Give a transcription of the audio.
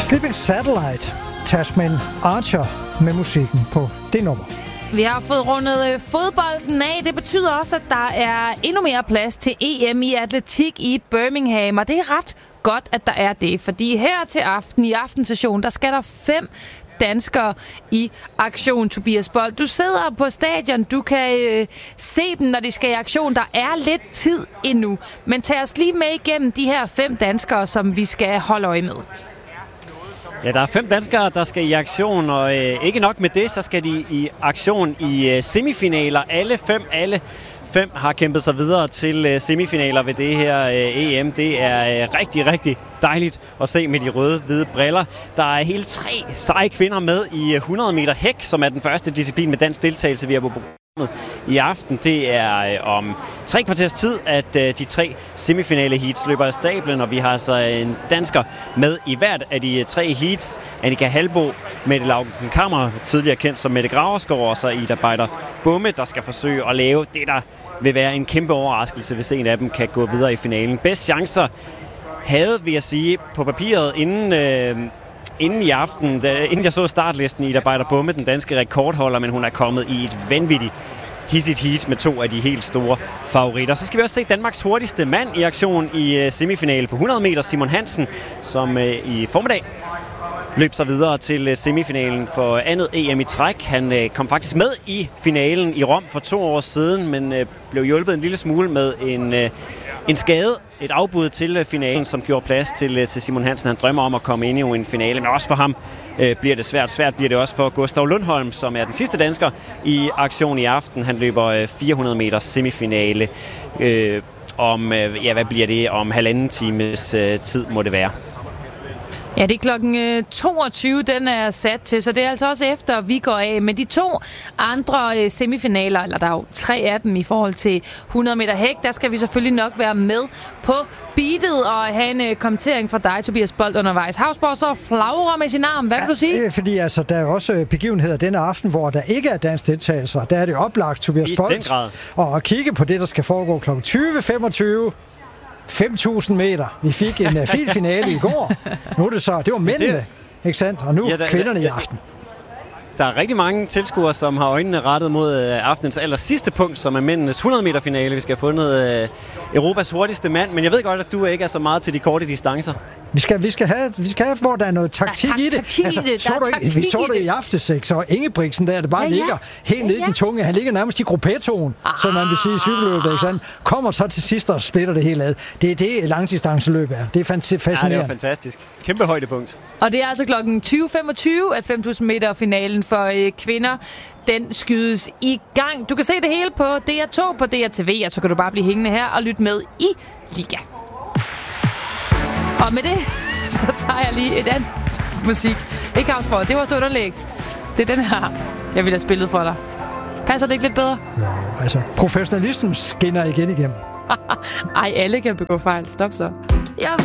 Sleeping Satellite, Tasman Archer med musikken på det nummer. Vi har fået rundet fodbolden af. Det betyder også, at der er endnu mere plads til EM i atletik i Birmingham. Og det er ret godt, at der er det. Fordi her til aften, i aftensession, der skal der 5 danskere i aktion, Tobias Bold. Du sidder på stadion. Du kan se dem, når de skal i aktion. Der er lidt tid endnu. Men tag os lige med igennem de her 5 danskere, som vi skal holde øje med. Ja, der er 5 danskere, der skal i aktion, og ikke nok med det, så skal de i aktion i semifinaler. Alle fem har kæmpet sig videre til semifinaler ved det her EM. Det er rigtig, rigtig dejligt at se med de røde-hvide briller. Der er hele 3 seje kvinder med i 100 meter hæk, som er den første disciplin med dansk deltagelse, vi har på programmet i aften. Det er om 3 kvarters tid, at de 3 semifinale heats løber af stablen, og vi har altså en dansker med i hvert af de 3 heats. Annika Halbo, Mette Laugensen Kammer, tidligere kendt som Mette Graverskov, og så Ida Beider Bumme, der skal forsøge at lave det, der vil være en kæmpe overraskelse, hvis en af dem kan gå videre i finalen. Bedst chancer havde, vil jeg sige, på papiret inden i aften, inden jeg så startlisten, Ida Beider Bumme, den danske rekordholder, men hun er kommet i et vanvittigt hissigt heat med 2 af de helt store favoritter. Så skal vi også se Danmarks hurtigste mand i aktion i semifinale på 100 meter, Simon Hansen, som i formiddag løb sig videre til semifinalen for andet EM i træk. Han kom faktisk med i finalen i Rom for 2 år siden, men blev hjulpet en lille smule med en skade, et afbud til finalen, som gjorde plads til Simon Hansen. Han drømmer om at komme ind i en finale, men også for ham bliver det svært. Svært bliver det også for Gustav Lundholm, som er den sidste dansker i aktion i aften. Han løber 400 meter semifinale hvad bliver det? Om 1,5 times tid må det være. Ja, det er klokken 22, den er sat til, så det er altså også efter, vi går af. Men de 2 andre semifinaler, eller der er jo 3 af dem i forhold til 100 meter hæk, der skal vi selvfølgelig nok være med på beatet og have en kommentering fra dig, Tobias Bold, undervejs. Havsborg står flagrer med sin arm. Hvad vil du sige? Fordi altså, der er også begivenheder denne aften, hvor der ikke er dansk deltagelse. Der er det oplagt, Tobias Bold, og at kigge på det, der skal foregå kl. 20.25. 5.000 meter. Vi fik en fin finale i går. Nu er det så, det var mændene, ikke sandt? Og nu kvinderne i aften. Der er rigtig mange tilskuere, som har øjnene rettet mod aftenens aller sidste punkt, som er mændenes 100 meter finale. Vi skal have fundet Europas hurtigste mand, men jeg ved godt, at du ikke er så meget til de korte distancer. Vi skal have, hvor der er noget taktik i det. Vi så det i aftes, ikke? Så Ingebrigtsen der, det bare ligger helt nede i den tunge. Han ligger nærmest i gruppettoen, som man vil sige i cykelløbet, ikke sandt? Kommer så til sidst og splitter det hele ad. Det er det langdistanceløb er. Det er fascinerende. Ja, det er fantastisk. Kæmpe højdepunkt. Og det er altså klokken 20.25, at 5.000 meter finalen for kvinder, den skydes i gang. Du kan se det hele på DR2 på DRTV, og så kan du bare blive hængende her og lytte med i Liga. Og med det, så tager jeg lige et andet musik. Ikke Havsborg, det var så underlæg. Det er den her, jeg ville have spillet for dig. Passer det ikke lidt bedre? Ja, altså, professionalismen skinner igen igennem. Ej, alle kan begå fejl. Stop så. Jeg